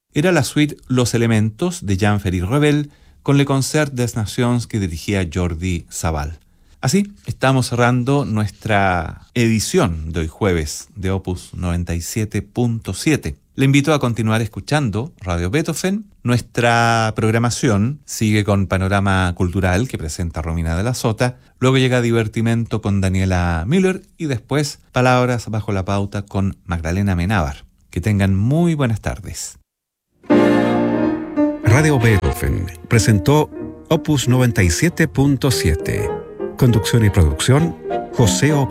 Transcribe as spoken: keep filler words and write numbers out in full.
era la suite Los Elementos de Jean-Ferry Ravel con Le Concert des Nations que dirigía Jordi Savall. Así, estamos cerrando nuestra edición de hoy jueves de Opus noventa y siete punto siete. Le invito a continuar escuchando Radio Beethoven. Nuestra programación sigue con Panorama Cultural que presenta Romina de la Sota. Luego llega Divertimento con Daniela Müller y después Palabras bajo la pauta con Magdalena Menábar. Que tengan muy buenas tardes. Radio Beethoven presentó Opus noventa y siete punto siete. Conducción y producción, José O.